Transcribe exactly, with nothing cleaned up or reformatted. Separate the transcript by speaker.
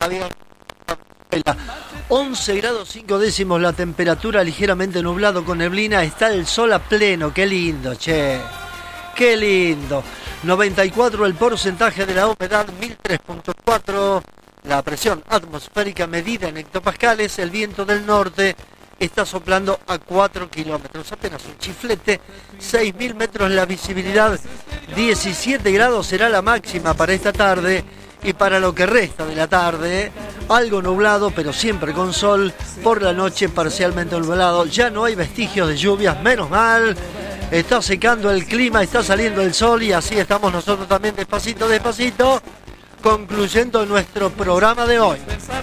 Speaker 1: Javier. once grados cinco décimos la temperatura, ligeramente nublado con neblina, está el sol a pleno, qué lindo, che, qué lindo. noventa y cuatro el porcentaje de la humedad, mil tres punto cuatro la presión atmosférica medida en hectopascales, el viento del norte está soplando a cuatro kilómetros, apenas un chiflete, seis mil metros la visibilidad, diecisiete grados será la máxima para esta tarde. Y para lo que resta de la tarde, algo nublado, pero siempre con sol. Por la noche parcialmente nublado. Ya no hay vestigios de lluvias, menos mal. Está secando el clima, está saliendo el sol y así estamos nosotros también despacito, despacito, concluyendo nuestro programa de hoy.